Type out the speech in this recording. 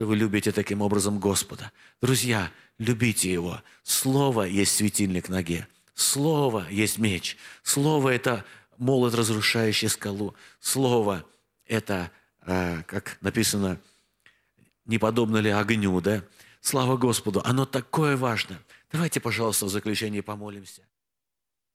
Вы любите таким образом Господа. Друзья, любите Его. Слово есть светильник ноге. Слово есть меч. Слово – это молот, разрушающий скалу. Слово – это, как написано, не подобно ли огню, да? Слава Господу, оно такое важно. Давайте, пожалуйста, в заключение помолимся.